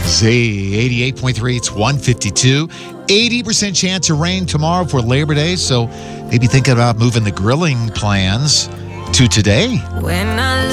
Z 88.3, it's 152. 80% chance of rain tomorrow for Labor Day, so maybe thinking about moving the grilling plans to today. When I